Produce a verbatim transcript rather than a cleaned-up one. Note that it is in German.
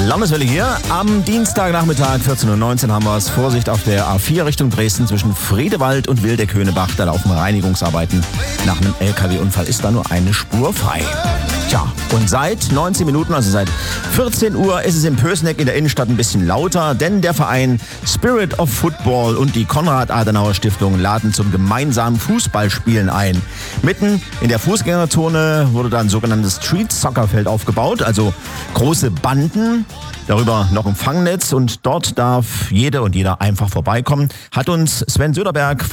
Landeswelle hier. Am Dienstagnachmittag vierzehn Uhr neunzehn haben wir es. Vorsicht auf der A vier Richtung Dresden zwischen Friedewald und Wildeck-Höhnebach. Da laufen Reinigungsarbeiten. Nach einem L K W-Unfall ist da nur eine Spur frei. Tja, und seit neunzehn Minuten, also seit vierzehn Uhr, ist es in Pößneck in der Innenstadt ein bisschen lauter, denn der Verein Spirit of Football und die Konrad-Adenauer-Stiftung laden zum gemeinsamen Fußballspielen ein. Mitten in der Fußgängerzone wurde da ein sogenanntes Street-Soccer-Feld aufgebaut, also große Banden, darüber noch ein Fangnetz und dort darf jede und jeder einfach vorbeikommen, hat uns Sven Söderberg